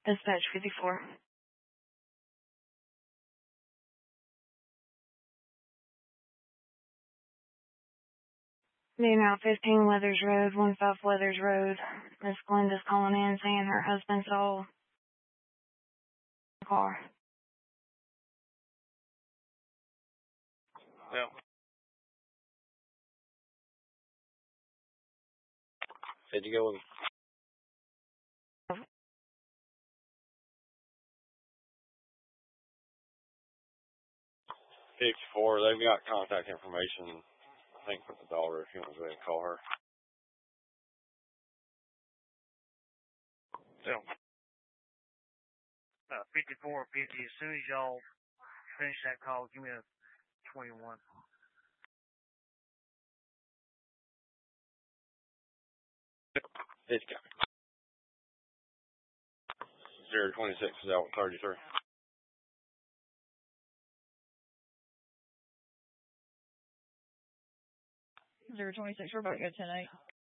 Dispatch 54. Being out 15 Weathers Road, 15 Weathers Road. Miss Glenda's calling in saying her husband saw the car. Yeah. Said you go with 54. They've got contact information, I think, for the daughter if you want to go ahead and call her. Yeah. 5450. As soon as y'all finish that call, give me a 21. It's got 026 is out 33. 026, we're about to go 10-8.